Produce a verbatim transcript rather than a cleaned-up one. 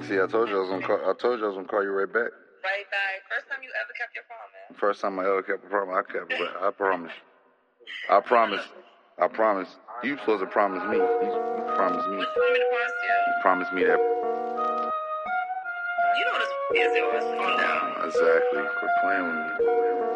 See, I told you I was gonna call. I told you I was gonna call you right back. Right back. First time you ever kept your promise. First time I ever kept a promise, I kept it. I promise. I promise. I promise. You supposed to promise me. You, you promise me. What you want me to promise you? You promise me that. You know this is yours. Calm down. Exactly. Quit playing with me.